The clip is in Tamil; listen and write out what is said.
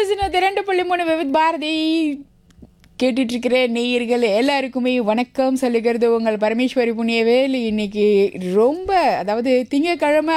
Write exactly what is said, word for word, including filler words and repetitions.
பேசினது ரெண்டு புள்ளி மூணு விவித் பாரதி கேட்டுட்டு இருக்கிற நேயர்கள் எல்லாருக்குமே வணக்கம் சொல்லுகிறது உங்கள் பரமேஸ்வரி புண்ணியவேல். இன்னைக்கு ரொம்ப அதாவது திங்கக்கிழமை